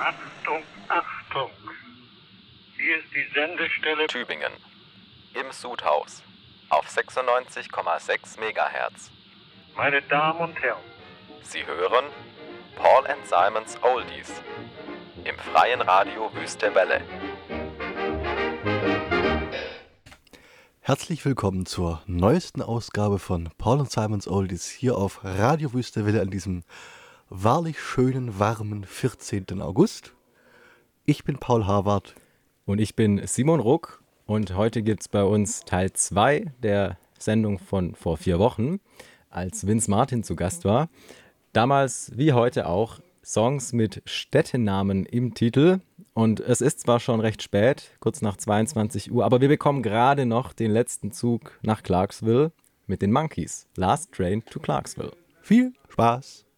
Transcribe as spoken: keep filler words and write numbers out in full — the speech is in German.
Achtung, Achtung. Hier ist die Sendestelle Tübingen. Im Sudhaus. Auf sechsundneunzig Komma sechs Megahertz. Meine Damen und Herren. Sie hören Paul and Simons Oldies. Im freien Radio Wüste Welle. Herzlich willkommen zur neuesten Ausgabe von Paul and Simons Oldies hier auf Radio Wüste Welle an diesem wahrlich schönen, warmen vierzehnten August. Ich bin Paul Harvard. Und ich bin Simon Ruck und heute gibt es bei uns Teil zwei der Sendung von vor vier Wochen, als Vince Martin zu Gast war. Damals, wie heute auch, Songs mit Städtenamen im Titel. Und es ist zwar schon recht spät, kurz nach zweiundzwanzig Uhr, aber wir bekommen gerade noch den letzten Zug nach Clarksville mit den Monkees. Last Train to Clarksville. Viel Spaß!